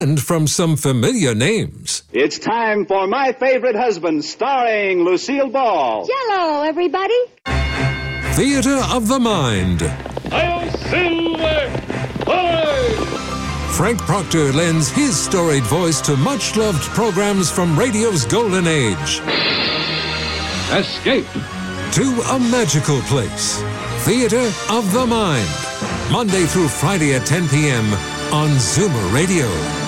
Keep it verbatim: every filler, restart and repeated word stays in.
And from some familiar names. It's time for My Favorite Husband, starring Lucille Ball. Jello, everybody. Theater of the Mind. Hail Silver! Hooray! Frank Proctor lends his storied voice to much-loved programs from radio's golden age. Escape. To a magical place. Theater of the Mind. Monday through Friday at ten p.m. on Zoomer Radio.